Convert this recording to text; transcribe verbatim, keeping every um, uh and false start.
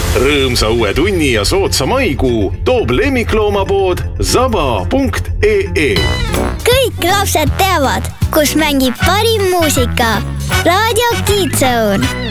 Rõõmsa uue tunni ja sootsa maikuu toob lemmikloomapood zaba punkt ee. Kõik lapsed teavad, kus mängib parim muusika. Raadio Kids Zone.